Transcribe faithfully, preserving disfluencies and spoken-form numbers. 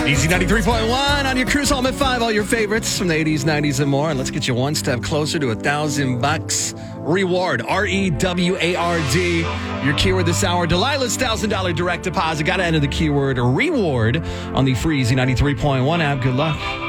Easy ninety-three point one on your cruise home at five. All your favorites from the eighties, nineties, and more. And let's get you one step closer to a thousand bucks reward. R E W A R D. Your keyword this hour, Delilah's one thousand dollars direct deposit. Got to enter the keyword reward on the free Easy ninety-three point one app. Good luck.